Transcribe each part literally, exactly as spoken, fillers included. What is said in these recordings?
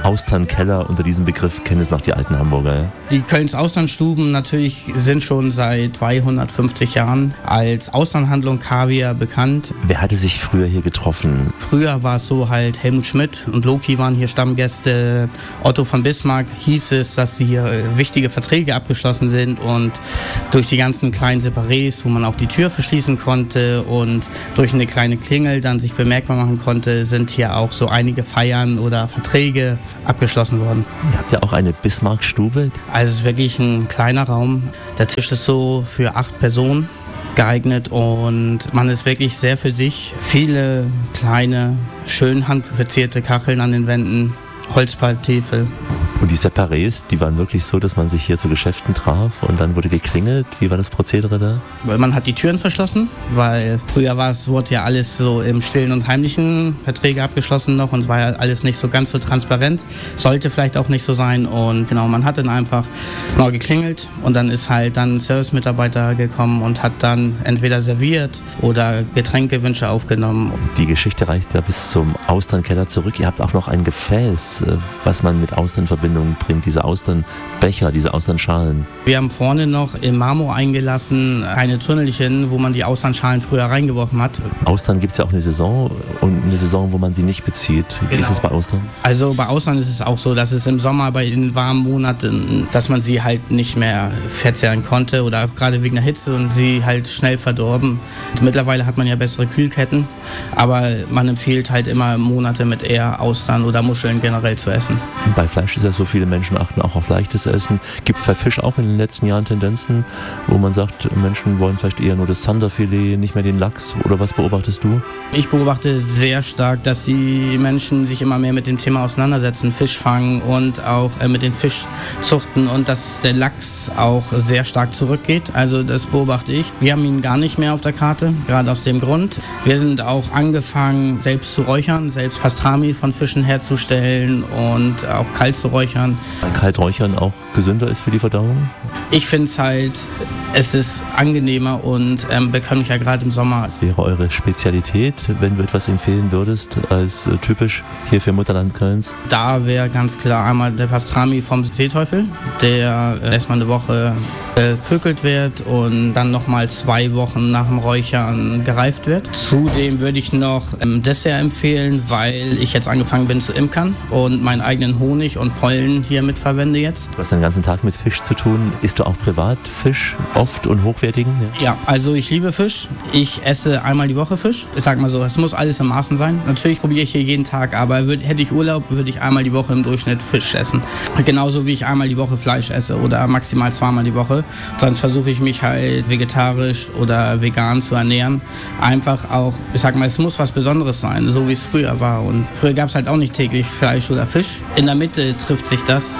Austernkeller, unter diesem Begriff kennen es noch die alten Hamburger. Ja? Die Kölns Austernstuben natürlich sind schon seit zweihundertfünfzig Jahren als Austernhandlung Kaviar bekannt. Wer hatte sich früher hier getroffen? Früher war es so halt, Helmut Schmidt und Loki waren hier Stammgäste. Otto von Bismarck hieß es, dass hier wichtige Verträge abgeschlossen sind und durch die ganzen kleinen Separés, wo man auch die Tür verschließen konnte und durch eine kleine Klingel dann sich bemerkbar machen konnte, sind hier auch so einige Feiern oder Verträge abgeschlossen worden. Ihr habt ja auch eine Bismarck-Stube. Also es ist wirklich ein kleiner Raum. Der Tisch ist so für acht Personen geeignet und man ist wirklich sehr für sich. Viele kleine, schön handverzierte Kacheln an den Wänden, Holzpartiefel. Und die Separés, die waren wirklich so, dass man sich hier zu Geschäften traf und dann wurde geklingelt. Wie war das Prozedere da? Man hat die Türen verschlossen, weil früher war es, wurde ja alles so im Stillen und Heimlichen Verträge abgeschlossen noch und war ja alles nicht so ganz so transparent. Sollte vielleicht auch nicht so sein und genau, man hat dann einfach mal geklingelt und dann ist halt dann ein Service-Mitarbeiter gekommen und hat dann entweder serviert oder Getränkewünsche aufgenommen. Die Geschichte reicht ja bis zum Austernkeller zurück. Ihr habt auch noch ein Gefäß, was man mit Austern verbindet. Bringt diese Austernbecher, diese Austernschalen. Wir haben vorne noch im Marmor eingelassen kleine Tunnelchen, wo man die Austernschalen früher reingeworfen hat. Austern gibt es ja auch eine Saison und eine Saison, wo man sie nicht bezieht. Wie genau. Ist es bei Austern? Also bei Austern ist es auch so, dass es im Sommer bei den warmen Monaten, dass man sie halt nicht mehr verzehren konnte oder auch gerade wegen der Hitze und sie halt schnell verdorben. Und mittlerweile hat man ja bessere Kühlketten, aber man empfiehlt halt immer Monate mit eher Austern oder Muscheln generell zu essen. Bei Fleisch ist ja so, viele Menschen achten auch auf leichtes Essen. Gibt es bei Fisch auch in den letzten Jahren Tendenzen, wo man sagt, Menschen wollen vielleicht eher nur das Zanderfilet, nicht mehr den Lachs? Oder was beobachtest du? Ich beobachte sehr stark, dass die Menschen sich immer mehr mit dem Thema auseinandersetzen, Fisch fangen und auch äh, mit den Fischzuchten und dass der Lachs auch sehr stark zurückgeht. Also das beobachte ich. Wir haben ihn gar nicht mehr auf der Karte, gerade aus dem Grund. Wir sind auch angefangen, selbst zu räuchern, selbst Pastrami von Fischen herzustellen und auch kalt zu räuchern. Weil Kalträuchern auch gesünder ist für die Verdauung? Ich finde es halt, es ist angenehmer und ähm, bekömmlicher gerade im Sommer. Was wäre eure Spezialität, wenn du etwas empfehlen würdest, als äh, typisch hier für Mutterland Kölns? Da wäre ganz klar einmal der Pastrami vom Seeteufel, der äh, erstmal eine Woche gepökelt wird und dann nochmal zwei Wochen nach dem Räuchern gereift wird. Zudem würde ich noch ein Dessert empfehlen, weil ich jetzt angefangen bin zu imkern und meinen eigenen Honig und Pollen hier mit verwende jetzt. Du hast den ganzen Tag mit Fisch zu tun. Isst du auch privat Fisch, oft und hochwertigen? Ja, ja, also ich liebe Fisch. Ich esse einmal die Woche Fisch. Ich sag mal so, es muss alles im Maßen sein. Natürlich probiere ich hier jeden Tag, aber würd, hätte ich Urlaub, würde ich einmal die Woche im Durchschnitt Fisch essen. Genauso wie ich einmal die Woche Fleisch esse oder maximal zweimal die Woche. Sonst versuche ich mich halt vegetarisch oder vegan zu ernähren. Einfach auch, ich sag mal, es muss was Besonderes sein, so wie es früher war. Und früher gab es halt auch nicht täglich Fleisch oder Fisch. In der Mitte trifft sich das.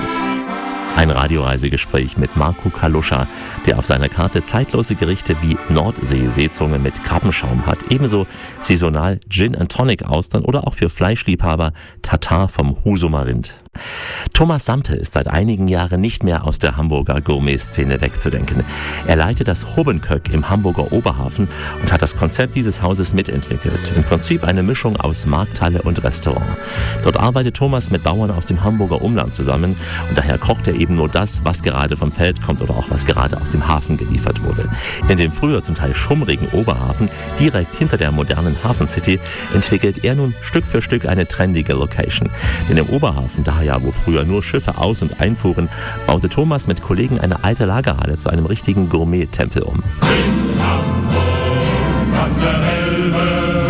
Ein Radioreisegespräch mit Marco Kaluscha, der auf seiner Karte zeitlose Gerichte wie Nordsee-Seezunge mit Krabbenschaum hat. Ebenso saisonal Gin and Tonic Austern oder auch für Fleischliebhaber Tatar vom Husumer Rind. Thomas Sampe ist seit einigen Jahren nicht mehr aus der Hamburger Gourmet-Szene wegzudenken. Er leitet das Hobbenköck im Hamburger Oberhafen und hat das Konzept dieses Hauses mitentwickelt. Im Prinzip eine Mischung aus Markthalle und Restaurant. Dort arbeitet Thomas mit Bauern aus dem Hamburger Umland zusammen und daher kocht er eben nur das, was gerade vom Feld kommt oder auch was gerade aus dem Hafen geliefert wurde. In dem früher zum Teil schummrigen Oberhafen, direkt hinter der modernen Hafencity, entwickelt er nun Stück für Stück eine trendige Location. Denn im Oberhafen, da ja, wo früher nur Schiffe aus- und einfuhren, baute Thomas mit Kollegen eine alte Lagerhalle zu einem richtigen Gourmet-Tempel um. In Hamburg an der Elbe.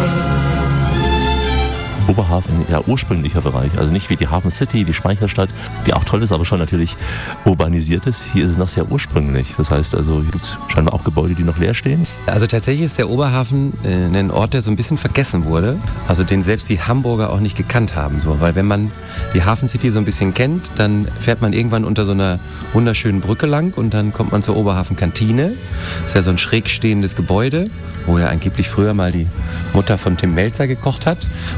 Oberhafen, ja, ursprünglicher Bereich, also nicht wie die Hafen City, die Speicherstadt, die auch toll ist, aber schon natürlich urbanisiert ist. Hier ist es noch sehr ursprünglich. Das heißt also, hier gibt es scheinbar auch Gebäude, die noch leer stehen. Also tatsächlich ist der Oberhafen äh, ein Ort, der so ein bisschen vergessen wurde, also den selbst die Hamburger auch nicht gekannt haben. So. Weil wenn man die Hafen City so ein bisschen kennt, dann fährt man irgendwann unter so einer wunderschönen Brücke lang und dann kommt man zur Oberhafen-Kantine. Das ist ja so ein schräg stehendes Gebäude, wo ja angeblich früher mal die Mutter von Tim Melzer gekocht hat. Und dann hört es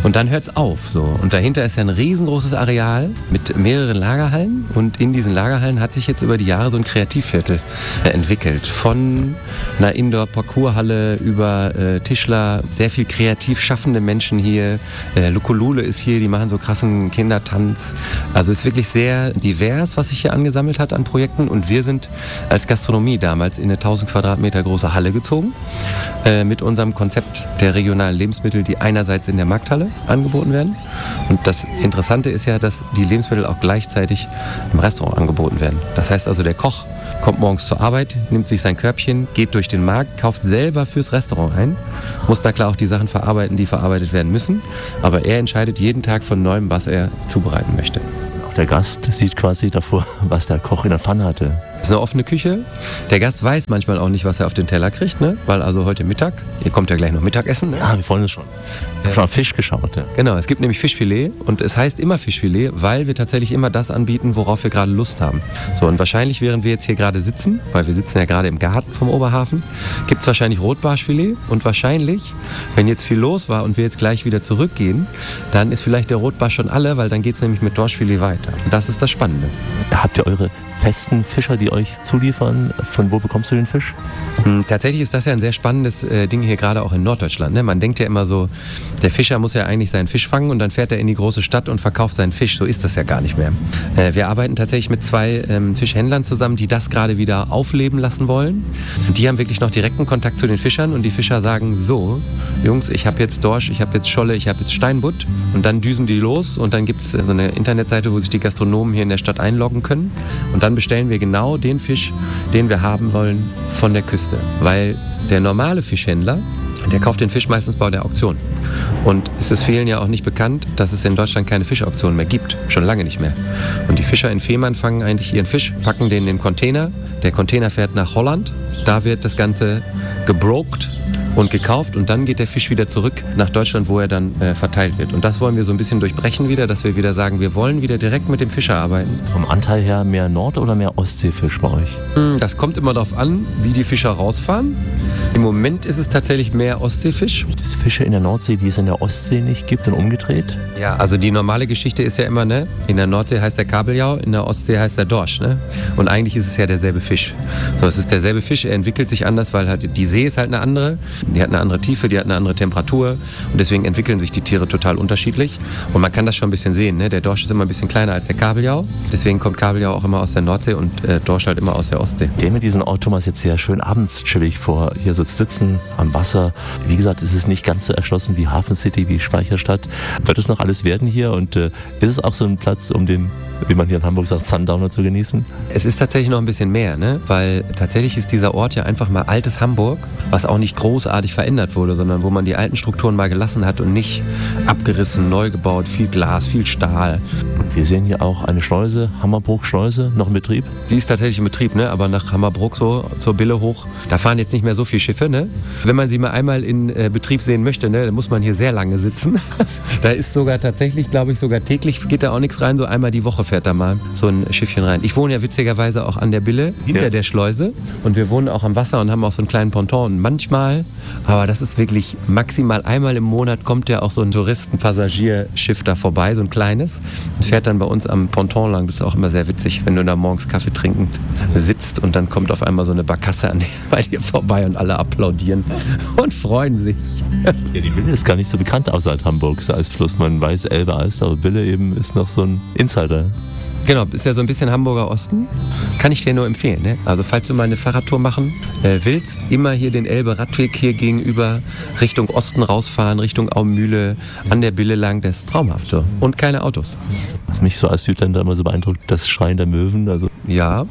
alles auf. So. Und dahinter ist ja ein riesengroßes Areal mit mehreren Lagerhallen. Und in diesen Lagerhallen hat sich jetzt über die Jahre so ein Kreativviertel äh, entwickelt. Von einer Indoor-Parkour-Halle über äh, Tischler, sehr viel kreativ schaffende Menschen hier. Äh, Lukulule ist hier, die machen so krassen Kindertanz. Also ist wirklich sehr divers, was sich hier angesammelt hat an Projekten. Und wir sind als Gastronomie damals in eine tausend Quadratmeter große Halle gezogen äh, mit unserem Konzept der regionalen Lebensmittel, die einerseits in der Markthalle angeboten werden. Und das Interessante ist ja, dass die Lebensmittel auch gleichzeitig im Restaurant angeboten werden. Das heißt also, der Koch kommt morgens zur Arbeit, nimmt sich sein Körbchen, geht durch den Markt, kauft selber fürs Restaurant ein, muss da klar auch die Sachen verarbeiten, die verarbeitet werden müssen. Aber er entscheidet jeden Tag von neuem, was er zubereiten möchte. Auch der Gast sieht quasi davor, was der Koch in der Pfanne hatte. Das ist eine offene Küche. Der Gast weiß manchmal auch nicht, was er auf den Teller kriegt, ne? Weil also heute Mittag, ihr kommt ja gleich noch Mittagessen. Ne? Ja, wir freuen uns schon. Ich habe schon auf Fisch geschaut. Ja. Genau, es gibt nämlich Fischfilet und es heißt immer Fischfilet, weil wir tatsächlich immer das anbieten, worauf wir gerade Lust haben. So, und wahrscheinlich, während wir jetzt hier gerade sitzen, weil wir sitzen ja gerade im Garten vom Oberhafen, gibt es wahrscheinlich Rotbarschfilet und wahrscheinlich, wenn jetzt viel los war und wir jetzt gleich wieder zurückgehen, dann ist vielleicht der Rotbarsch schon alle, weil dann geht es nämlich mit Dorschfilet weiter. Und das ist das Spannende. Habt ihr eure festen Fischer, die euch zuliefern? Von wo bekommst du den Fisch? Hm, tatsächlich ist das ja ein sehr spannendes äh, Ding hier gerade auch in Norddeutschland. Ne? Man denkt ja immer so, der Fischer muss ja eigentlich seinen Fisch fangen und dann fährt er in die große Stadt und verkauft seinen Fisch. So ist das ja gar nicht mehr. Äh, wir arbeiten tatsächlich mit zwei ähm, Fischhändlern zusammen, die das gerade wieder aufleben lassen wollen. Und die haben wirklich noch direkten Kontakt zu den Fischern und die Fischer sagen so, Jungs, ich habe jetzt Dorsch, ich habe jetzt Scholle, ich habe jetzt Steinbutt und dann düsen die los und dann gibt es äh, so eine Internetseite, wo sich die Gastronomen hier in der Stadt einloggen können und dann bestellen wir genau den Fisch, den wir haben wollen, von der Küste. Weil der normale Fischhändler, der kauft den Fisch meistens bei der Auktion. Und es ist vielen ja auch nicht bekannt, dass es in Deutschland keine Fischauktionen mehr gibt. Schon lange nicht mehr. Und die Fischer in Fehmarn fangen eigentlich ihren Fisch, packen den in den Container. Der Container fährt nach Holland. Da wird das Ganze gebrokt und gekauft und dann geht der Fisch wieder zurück nach Deutschland, wo er dann äh, verteilt wird. Und das wollen wir so ein bisschen durchbrechen wieder, dass wir wieder sagen, wir wollen wieder direkt mit dem Fischer arbeiten. Vom Anteil her mehr Nord- oder mehr Ostseefisch bei euch? Das kommt immer darauf an, wie die Fischer rausfahren. Im Moment ist es tatsächlich mehr Ostseefisch. Gibt es Fische in der Nordsee, die es in der Ostsee nicht gibt und umgedreht? Ja, also die normale Geschichte ist ja immer, ne? In der Nordsee heißt der Kabeljau, in der Ostsee heißt der Dorsch, ne? Und eigentlich ist es ja derselbe Fisch. So, es ist derselbe Fisch, er entwickelt sich anders, weil halt die See ist halt eine andere. Die hat eine andere Tiefe, die hat eine andere Temperatur und deswegen entwickeln sich die Tiere total unterschiedlich. Und man kann das schon ein bisschen sehen, ne? Der Dorsch ist immer ein bisschen kleiner als der Kabeljau. Deswegen kommt Kabeljau auch immer aus der Nordsee und äh, Dorsch halt immer aus der Ostsee. Ich stelle mir diesen Ort, Thomas, jetzt sehr schön abends chillig vor, hier so zu sitzen am Wasser. Wie gesagt, es ist nicht ganz so erschlossen wie Hafen City, wie Speicherstadt. Wird es noch alles werden hier und äh, ist es auch so ein Platz, um den, wie man hier in Hamburg sagt, Sundowner zu genießen? Es ist tatsächlich noch ein bisschen mehr, ne? Weil tatsächlich ist dieser Ort ja einfach mal altes Hamburg, was auch nicht großartig verändert wurde, sondern wo man die alten Strukturen mal gelassen hat und nicht abgerissen, neu gebaut, viel Glas, viel Stahl. Wir sehen hier auch eine Schleuse, Hammerbrook-Schleuse, noch in Betrieb? Die ist tatsächlich in Betrieb, ne? Aber nach Hammerbrook so zur Bille hoch, da fahren jetzt nicht mehr so viele Schiffe, ne? Wenn man sie mal einmal in äh, Betrieb sehen möchte, ne, dann muss man hier sehr lange sitzen. Da ist sogar tatsächlich, glaube ich, sogar täglich geht da auch nichts rein, so einmal die Woche fährt da mal so ein Schiffchen rein. Ich wohne ja witzigerweise auch an der Bille, hinter ja. der Schleuse und wir wohnen auch am Wasser und haben auch so einen kleinen Ponton. Und manchmal, aber das ist wirklich maximal einmal im Monat kommt ja auch so ein Touristenpassagierschiff da vorbei, so ein kleines, und fährt dann bei uns am Ponton lang. Das ist auch immer sehr witzig, wenn du da morgens Kaffee trinkend sitzt und dann kommt auf einmal so eine Barkasse an bei dir vorbei und alle applaudieren und freuen sich. Ja, die Bille ist gar nicht so bekannt außerhalb Hamburgs als Fluss. Man weiß Elbe, Alster, aber Bille eben ist noch so ein Insider. Genau, ist ja so ein bisschen Hamburger Osten. Kann ich dir nur empfehlen. Ne? Also falls du mal eine Fahrradtour machen äh, willst, immer hier den Elbe-Radweg hier gegenüber Richtung Osten rausfahren, Richtung Aumühle, an der Bille lang. Das ist traumhaft so. Und keine Autos. Was mich so als Südländer immer so beeindruckt, das Schreien der Möwen. Also ja.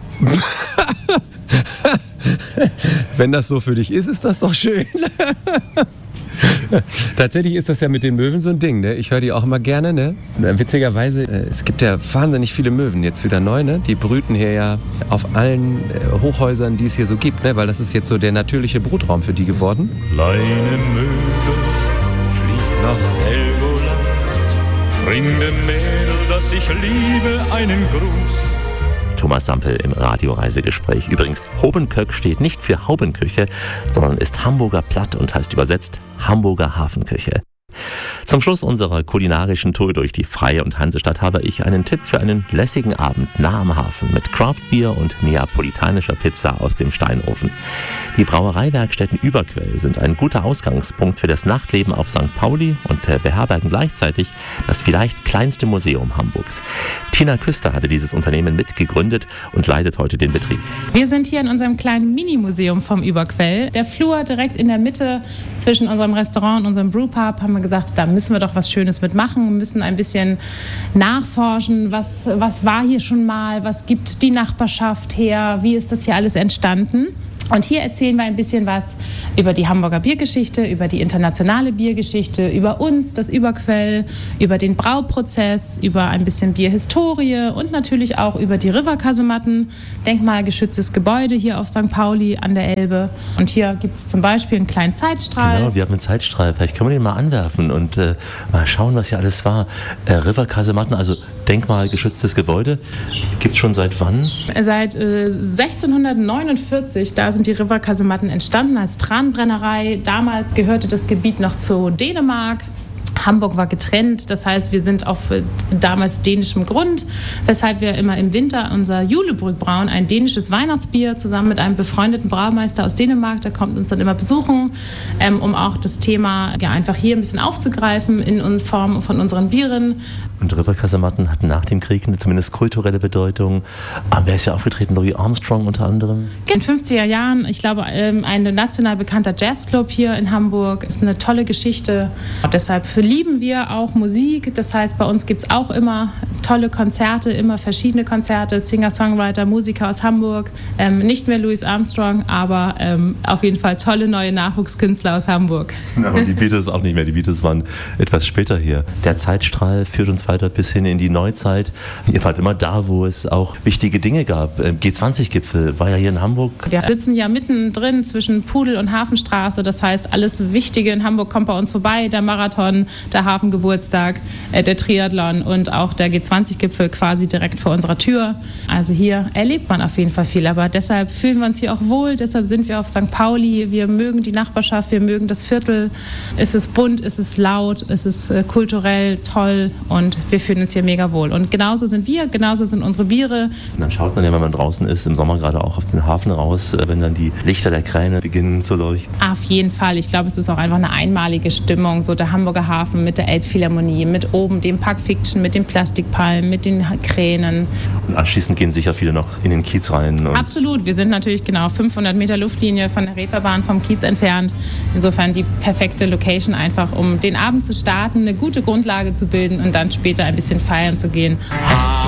Wenn das so für dich ist, ist das doch schön. Tatsächlich ist das ja mit den Möwen so ein Ding, ne? Ich höre die auch immer gerne, ne? Witzigerweise, äh, es gibt ja wahnsinnig viele Möwen jetzt wieder neu, ne? Die brüten hier ja auf allen äh, Hochhäusern, die es hier so gibt, ne? Weil das ist jetzt so der natürliche Brutraum für die geworden. Kleine Möwe, flieg nach Helgoland, bring dem Mädel, das ich liebe, einen Gruß. Thomas Sampel im Radioreisegespräch. Übrigens, Hobenköck steht nicht für Haubenküche, sondern ist Hamburger Platt und heißt übersetzt Hamburger Hafenküche. Zum Schluss unserer kulinarischen Tour durch die Freie und Hansestadt habe ich einen Tipp für einen lässigen Abend nah am Hafen mit Craftbier und neapolitanischer Pizza aus dem Steinofen. Die Brauereiwerkstätten Überquell sind ein guter Ausgangspunkt für das Nachtleben auf Sankt Pauli und beherbergen gleichzeitig das vielleicht kleinste Museum Hamburgs. Tina Küster hatte dieses Unternehmen mitgegründet und leitet heute den Betrieb. Wir sind hier in unserem kleinen Mini-Museum vom Überquell. Der Flur direkt in der Mitte zwischen unserem Restaurant und unserem Brewpub, haben wir gesagt, da müssen wir doch was Schönes mitmachen, müssen ein bisschen nachforschen, was, was war hier schon mal, was gibt die Nachbarschaft her, wie ist das hier alles entstanden. Und hier erzählen wir ein bisschen was über die Hamburger Biergeschichte, über die internationale Biergeschichte, über uns, das Überquell, über den Brauprozess, über ein bisschen Bierhistorie und natürlich auch über die Riverkasematten, denkmalgeschütztes Gebäude hier auf Sankt Pauli an der Elbe. Und hier gibt es zum Beispiel einen kleinen Zeitstrahl. Genau, wir haben einen Zeitstrahl. Vielleicht können wir den mal anwerfen und äh, mal schauen, was hier alles war. Äh, Riverkasematten, also denkmalgeschütztes Gebäude, gibt es schon seit wann? Seit äh, sechzehnhundertneunundvierzig, da sind die Riverkasematten entstanden als Tranbrennerei. Damals gehörte das Gebiet noch zu Dänemark. Hamburg war getrennt, das heißt, wir sind auf damals dänischem Grund, weshalb wir immer im Winter unser Julebrygg brauen, ein dänisches Weihnachtsbier, zusammen mit einem befreundeten Braumeister aus Dänemark, der kommt uns dann immer besuchen, ähm, um auch das Thema ja, einfach hier ein bisschen aufzugreifen in Form von unseren Bieren. Und Riverkasematten hatten nach dem Krieg eine zumindest kulturelle Bedeutung. Aber wer ist ja aufgetreten? Louis Armstrong unter anderem? In den fünfziger Jahren, ich glaube, ein national bekannter Jazzclub hier in Hamburg, ist eine tolle Geschichte. Und deshalb lieben wir auch Musik. Das heißt, bei uns gibt es auch immer tolle Konzerte, immer verschiedene Konzerte, Singer-Songwriter, Musiker aus Hamburg. Ähm, nicht mehr Louis Armstrong, aber ähm, auf jeden Fall tolle neue Nachwuchskünstler aus Hamburg. Genau, die Beatles auch nicht mehr. Die Beatles waren etwas später hier. Der Zeitstrahl führt uns weiter bis hin in die Neuzeit. Ihr wart immer da, wo es auch wichtige Dinge gab. G zwanzig Gipfel war ja hier in Hamburg. Wir sitzen ja mittendrin zwischen Pudel und Hafenstraße. Das heißt, alles Wichtige in Hamburg kommt bei uns vorbei. Der Marathon, der Hafengeburtstag, äh, der Triathlon und auch der G zwanzig Gipfel quasi direkt vor unserer Tür. Also hier erlebt man auf jeden Fall viel. Aber deshalb fühlen wir uns hier auch wohl. Deshalb sind wir auf Sankt Pauli. Wir mögen die Nachbarschaft, wir mögen das Viertel. Es ist bunt, es ist laut, es ist äh, kulturell toll und wir fühlen uns hier mega wohl. Und genauso sind wir, genauso sind unsere Biere. Und dann schaut man ja, wenn man draußen ist, im Sommer gerade auch auf den Hafen raus, wenn dann die Lichter der Kräne beginnen zu leuchten. Auf jeden Fall. Ich glaube, es ist auch einfach eine einmalige Stimmung. So der Hamburger Hafen mit der Elbphilharmonie, mit oben dem Park Fiction, mit den Plastikpalmen, mit den Kränen. Und anschließend gehen sicher viele noch in den Kiez rein. Und Absolut. Wir sind natürlich genau fünfhundert Meter Luftlinie von der Reeperbahn vom Kiez entfernt. Insofern die perfekte Location einfach, um den Abend zu starten, eine gute Grundlage zu bilden und dann später ein bisschen feiern zu gehen.